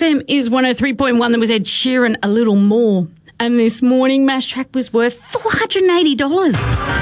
FM is 103.1. There was Ed Sheeran, A Little More. And this morning, Mash Track was worth $480.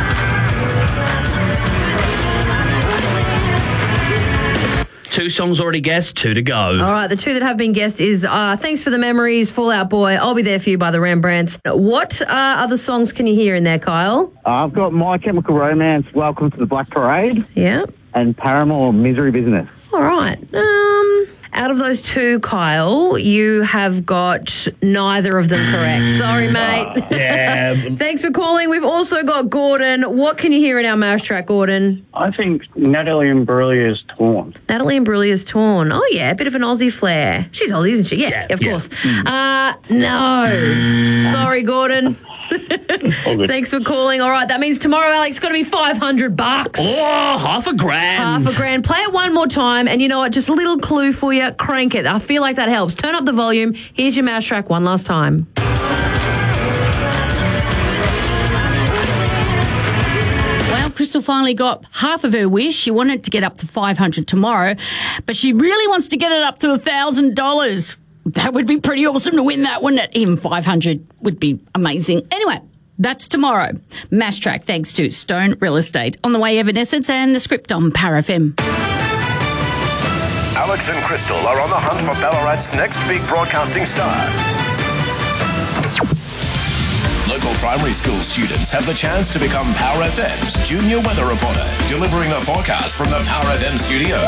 Two songs already guessed, 2 to go. All right, the 2 that have been guessed is Thanks for the Memories, Fall Out Boy, I'll Be There For You by the Rembrandts. What other songs can you hear in there, Kyle? I've got My Chemical Romance, Welcome to the Black Parade. Yeah. And Paramore, Misery Business. All right. Out of those 2, Kyle, you have got neither of them correct. Sorry, mate. Yeah. Thanks for calling. We've also got Gordon. What can you hear in our Mash Track, Gordon? I think Natalie Imbruglia's Torn. Natalie Imbruglia's Torn. Oh, yeah, a bit of an Aussie flair. She's Aussie, isn't she? Yeah, of course. No. Sorry, Gordon. Thanks for calling. All right, that means tomorrow, Alex, got to be $500. Oh, $1,000. $1,000. Play it one more time, and you know what? Just a little clue for you. Crank it. I feel like that helps. Turn up the volume. Here's your Mash Track one last time. Well, Crystal finally got half of her wish. She wanted to get up to $500 tomorrow, but she really wants to get it up to $1,000. That would be pretty awesome to win that, wouldn't it? Even $500 would be amazing. Anyway, that's tomorrow. Mash Track, thanks to Stone Real Estate. On the way, Evanescence and The Script on Power FM. Alex and Crystal are on the hunt for Ballarat's next big broadcasting star. Local primary school students have the chance to become Power FM's junior weather reporter, delivering the forecast from the Power FM studios.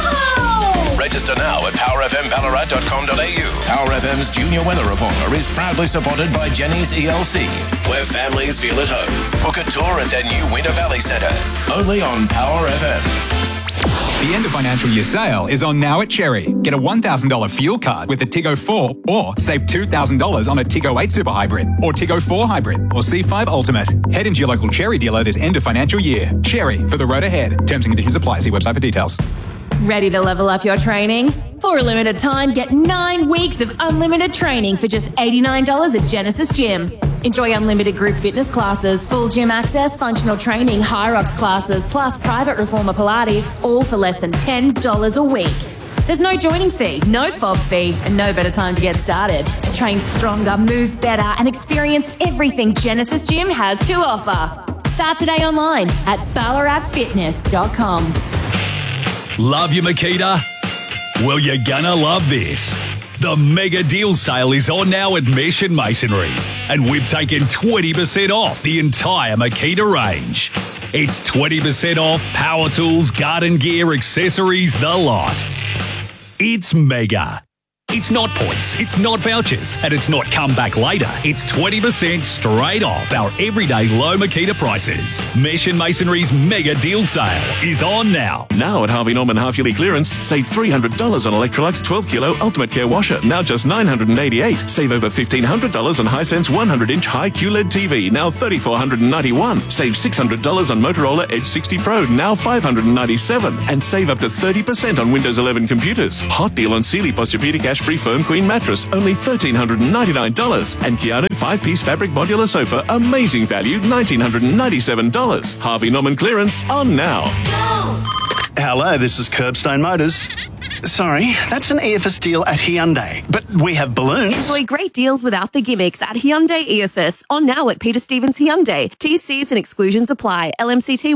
Whoa! Register now at powerfmballarat.com.au. Power FM's junior weather reporter is proudly supported by Jenny's ELC, where families feel at home. Book a tour at their new Winter Valley Centre, only on Power FM. The end of financial year sale is on now at Cherry. Get a $1,000 fuel card with a Tiggo 4 or save $2,000 on a Tiggo 8 Super Hybrid or Tiggo 4 Hybrid or C5 Ultimate. Head into your local Cherry dealer this end of financial year. Cherry, for the road ahead. Terms and conditions apply. See website for details. Ready to level up your training? For a limited time, get 9 weeks of unlimited training for just $89 at Genesis Gym. Enjoy unlimited group fitness classes, full gym access, functional training, Hyrox classes, plus private reformer Pilates, all for less than $10 a week. There's no joining fee, no fob fee, and no better time to get started. Train stronger, move better, and experience everything Genesis Gym has to offer. Start today online at ballaratfitness.com. Love you, Makita? Well, you're gonna love this. The mega deal sale is on now at Mesh and Masonry, and we've taken 20% off the entire Makita range. It's 20% off power tools, garden gear, accessories, the lot. It's mega. It's not points, it's not vouchers, and it's not come back later. It's 20% straight off our everyday low Makita prices. Mesh and Masonry's mega deal sale is on now. Now at Harvey Norman half-yearly clearance, save $300 on Electrolux 12-kilo Ultimate Care washer, now just $988. Save over $1,500 on Hisense 100-inch high QLED TV, now $3,491. Save $600 on Motorola Edge 60 Pro, now $597. And save up to 30% on Windows 11 computers. Hot deal on Sealy Posturepedic Ashbury Firm Queen mattress, only $1,399. And Keanu 5-piece fabric modular sofa, amazing value, $1,997. Harvey Norman clearance on now. Hello, this is Curbstone Motors. Sorry, that's an EFS deal at Hyundai, but we have balloons. Enjoy great deals without the gimmicks at Hyundai EFS. On now at Peter Stevens Hyundai. TCs and exclusions apply. LMCT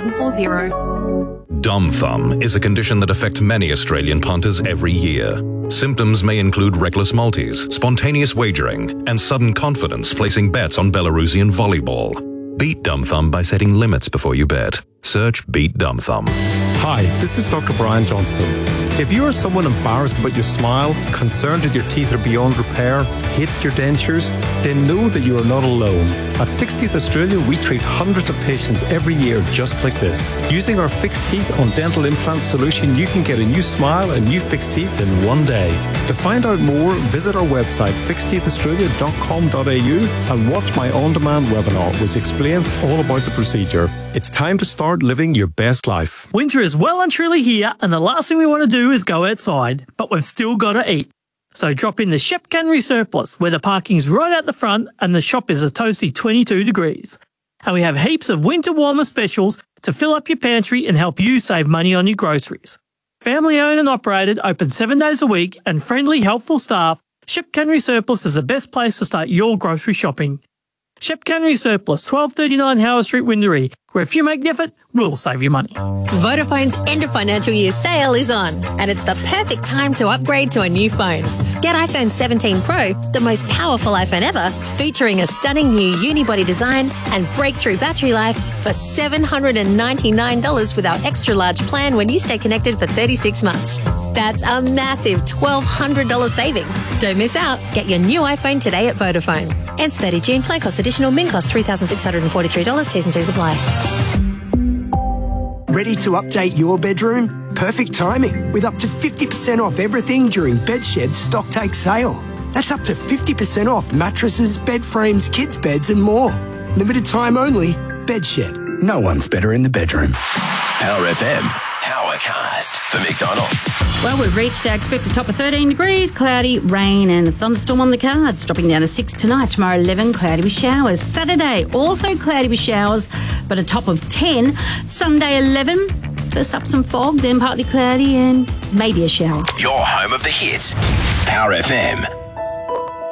11740. Dumb thumb is a condition that affects many Australian punters every year. Symptoms may include reckless multis, spontaneous wagering, and sudden confidence placing bets on Belarusian volleyball. Beat dumb thumb by setting limits before you bet. Search Beat Dumb Thumb. Hi, this is Dr. Brian Johnston. If you are someone embarrassed about your smile, concerned that your teeth are beyond repair, hate your dentures, then know that you are not alone. At Fixed Teeth Australia, we treat hundreds of patients every year just like this. Using our Fixed Teeth on Dental Implants solution, you can get a new smile and new fixed teeth in one day. To find out more, visit our website fixedteethaustralia.com.au and watch my on-demand webinar, which explains all about the procedure. It's time to start living your best life. Winter is well and truly here, and the last thing we want to do is go outside, but we've still got to eat. So drop in the Shep Cannery Surplus, where the parking's right out the front and the shop is a toasty 22 degrees. And we have heaps of winter warmer specials to fill up your pantry and help you save money on your groceries. Family owned and operated, open 7 days a week, and friendly, helpful staff, Shep Cannery Surplus is the best place to start your grocery shopping. Shep Cannery Surplus, 1239 Howard Street, Windaree, where if you make the effort, we'll save you money. Vodafone's end of financial year sale is on, and it's the perfect time to upgrade to a new phone. Get iPhone 17 Pro, the most powerful iPhone ever, featuring a stunning new unibody design and breakthrough battery life for $799 with our extra large plan when you stay connected for 36 months. That's a massive $1,200 saving. Don't miss out. Get your new iPhone today at Vodafone. Ends 30 June. Plan cost additional. Min cost $3,643. T's and C's apply. Ready to update your bedroom? Perfect timing, with up to 50% off everything during Bedshed's stock take sale. That's up to 50% off mattresses, bed frames, kids' beds and more. Limited time only. Bedshed. No one's better in the bedroom. Power FM, Powercast for McDonald's. Well, we've reached our expected top of 13 degrees, cloudy, rain and a thunderstorm on the cards, dropping down to 6 tonight. Tomorrow, 11, cloudy with showers. Saturday, also cloudy with showers, but a top of 10. Sunday, 11, first up some fog, then partly cloudy and maybe a shower. Your home of the hits, Power FM.